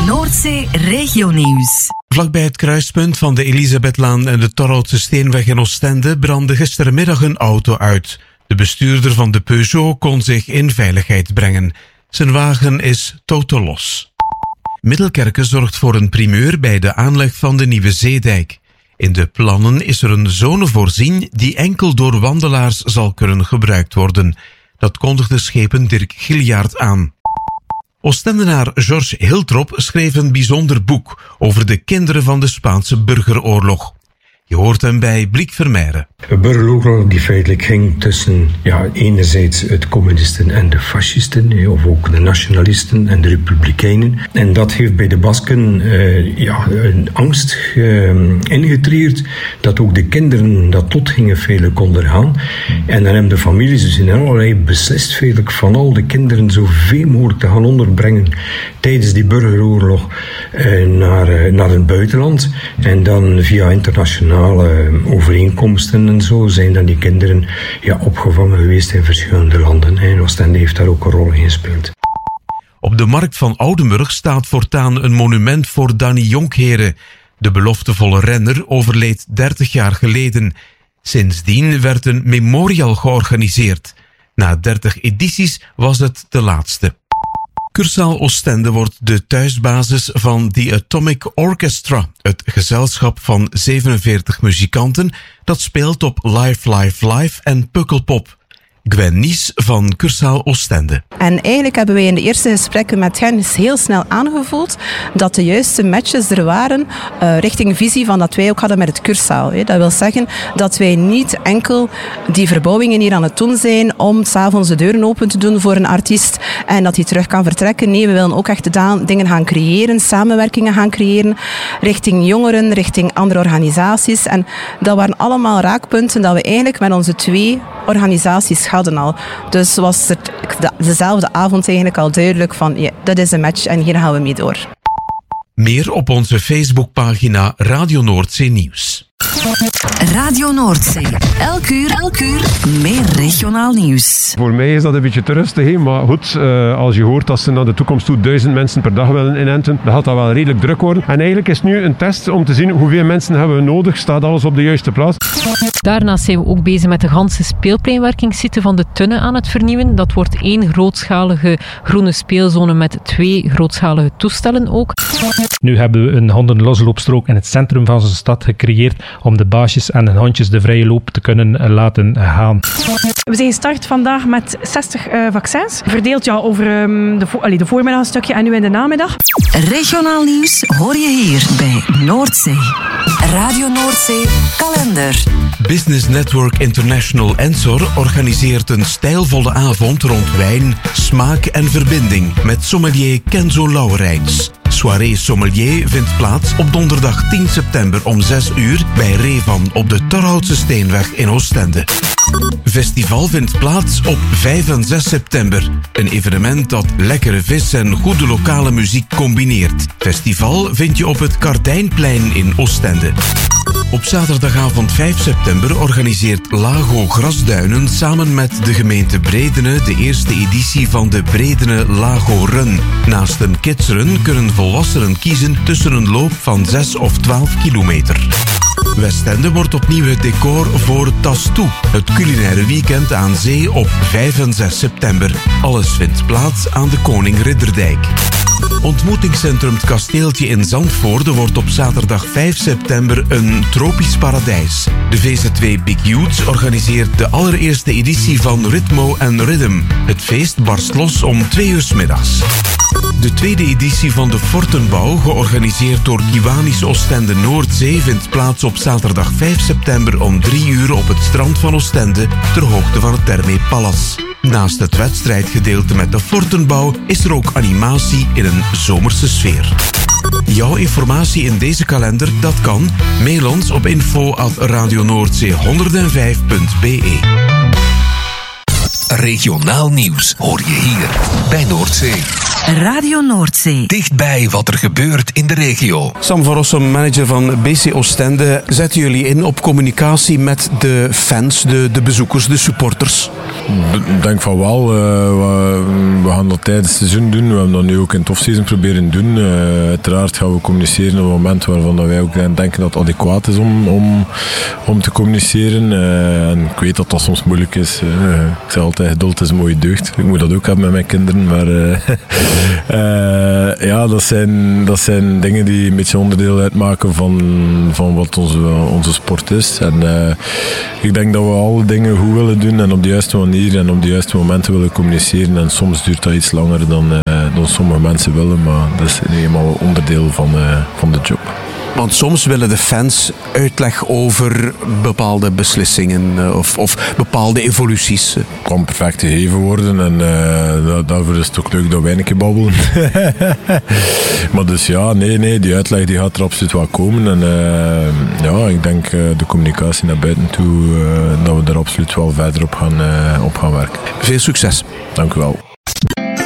Noordzee Regionieuws. Vlakbij het kruispunt van de Elisabethlaan en de Torhoutse Steenweg in Oostende brandde gistermiddag een auto uit. De bestuurder van de Peugeot kon zich in veiligheid brengen. Zijn wagen is totaal los. Middelkerke zorgt voor een primeur bij de aanleg van de nieuwe zeedijk. In de plannen is er een zone voorzien die enkel door wandelaars zal kunnen gebruikt worden. Dat kondigde schepen Dirk Giljaard aan. Oostendenaar George Hiltrop schreef een bijzonder boek over de kinderen van de Spaanse burgeroorlog. Je hoort hem bij Bliek Vermeijren. Een burgeroorlog die feitelijk ging tussen enerzijds het communisten en de fascisten, of ook de nationalisten en de republikeinen. En dat heeft bij de Basken een angst ingetriggerd dat ook de kinderen dat tot gingen feitelijk ondergaan. En dan hebben de families dus in allerlei beslist feitelijk van al de kinderen zoveel mogelijk te gaan onderbrengen tijdens die burgeroorlog naar het buitenland. En dan via internationale overeenkomsten en zo zijn dan die kinderen opgevangen geweest in verschillende landen. En Oostende heeft daar ook een rol in gespeeld. Op de markt van Oudenburg staat voortaan een monument voor Danny Jonkheren. De beloftevolle renner overleed 30 jaar geleden. Sindsdien werd een memorial georganiseerd. Na 30 edities was het de laatste. Cursaal Oostende wordt de thuisbasis van The Atomic Orchestra, het gezelschap van 47 muzikanten dat speelt op Live en Pukkelpop. Gwen Nies van Cursaal Oostende. En eigenlijk hebben wij in de eerste gesprekken met hen heel snel aangevoeld dat de juiste matches er waren richting visie van dat wij ook hadden met het Cursaal. Dat wil zeggen dat wij niet enkel die verbouwingen hier aan het doen zijn om 's avonds de deuren open te doen voor een artiest en dat hij terug kan vertrekken. Nee, we willen ook echt dingen gaan creëren, samenwerkingen gaan creëren richting jongeren, richting andere organisaties. En dat waren allemaal raakpunten dat we eigenlijk met onze 2 organisaties hadden al. Dus was het dezelfde avond eigenlijk al duidelijk van dat is een match en hier gaan we mee door. Meer op onze Facebookpagina Radio Noordzee Nieuws. Radio Noordzee. Elk uur meer regionaal nieuws. Voor mij is dat een beetje te rustig, maar goed, als je hoort dat ze naar de toekomst toe 1000 mensen per dag willen inenten, dan gaat dat wel redelijk druk worden. En eigenlijk is het nu een test om te zien hoeveel mensen hebben we nodig, staat alles op de juiste plaats. Daarnaast zijn we ook bezig met de ganse speelpleinwerkingssite van de Tunne aan het vernieuwen. Dat wordt 1 grootschalige groene speelzone met 2 grootschalige toestellen ook. Nu hebben we een hondenlosloopstrook in het centrum van onze stad gecreëerd om de baasjes en de hondjes de vrije loop te kunnen laten gaan. We zijn gestart vandaag met 60 vaccins, verdeeld over de voormiddag een stukje en nu in de namiddag. Regionaal nieuws hoor je hier bij Noordzee. Radio Noordzee kalender. Business Network International Ensor organiseert een stijlvolle avond rond wijn, smaak en verbinding met sommelier Kenzo Lauwerijns. Soirée Sommelier vindt plaats op donderdag 10 september om 6 uur bij Revan op de Torhoutse Steenweg in Oostende. Festival vindt plaats op 5 en 6 september. Een evenement dat lekkere vis en goede lokale muziek combineert. Festival vind je op het Kardijnplein in Oostende. Op zaterdagavond 5 september organiseert Lago Grasduinen samen met de gemeente Bredene de eerste editie van de Bredene Lago Run. Naast een kidsrun kunnen volwassenen kiezen tussen een loop van 6 of 12 kilometer. Westende wordt opnieuw het decor voor Tastoe, het culinaire weekend aan zee op 5 en 6 september. Alles vindt plaats aan de Koning Ridderdijk. Ontmoetingscentrum Het Kasteeltje in Zandvoorde wordt op zaterdag 5 september een tropisch paradijs. De VZ2 Big Youths organiseert de allereerste editie van Ritmo and Rhythm. Het feest barst los om 2 uur 's middags. De tweede editie van de Fortenbouw, georganiseerd door Kiwanis Oostende Noordzee, vindt plaats op zaterdag 5 september om 3 uur op het strand van Oostende, ter hoogte van het Thermé Palace. Naast het wedstrijdgedeelte met de Fortenbouw is er ook animatie in een zomerse sfeer. Jouw informatie in deze kalender, dat kan. Mail ons op info@radionoordzee105.be. Regionaal nieuws hoor je hier bij Noordzee. Radio Noordzee. Dichtbij wat er gebeurt in de regio. Sam van Rossum, manager van BC Oostende. Zetten jullie in op communicatie met de fans, de bezoekers, de supporters? Ik denk van wel. We gaan dat tijdens het seizoen doen. We hebben dat nu ook in het offseason proberen doen. Uiteraard gaan we communiceren op een moment waarvan wij ook denken dat het adequaat is om te communiceren. En ik weet dat dat soms moeilijk is. Ik zeg altijd, geduld is een mooie deugd. Ik moet dat ook hebben met mijn kinderen. Maar ja, dat zijn dingen die een beetje onderdeel uitmaken van wat onze sport is. En ik denk dat we alle dingen goed willen doen en op de juiste manier en op de juiste momenten willen communiceren. En soms duurt dat iets langer dan sommige mensen willen, maar dat is eenmaal onderdeel van de job. Want soms willen de fans uitleg over bepaalde beslissingen of bepaalde evoluties. Het kan perfect gegeven worden en daarvoor is het ook leuk dat wij een keer babbelen. Maar dus ja, nee, die uitleg die gaat er absoluut wel komen. En ja, ik denk de communicatie naar buiten toe, dat we er absoluut wel verder op gaan werken. Veel succes. Dank u wel.